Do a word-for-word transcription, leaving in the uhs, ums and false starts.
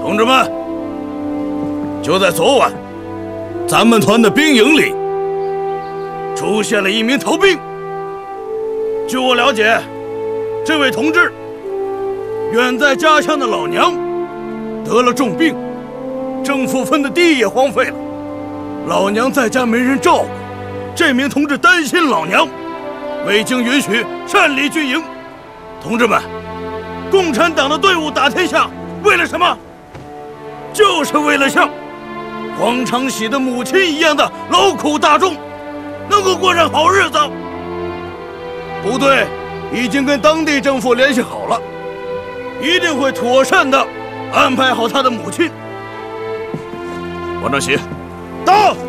同志们，就在昨晚，咱们团的兵营里出现了一名逃兵。据我了解，这位同志远在家乡的老娘得了重病，政府分的地也荒废了，老娘在家没人照顾。这名同志担心老娘，未经允许擅离军营。同志们，共产党的队伍打天下，为了什么？就是为了像黄长喜的母亲一样的劳苦大众能够过上好日子。部队已经跟当地政府联系好了，一定会妥善的安排好他的母亲。黄长喜，到。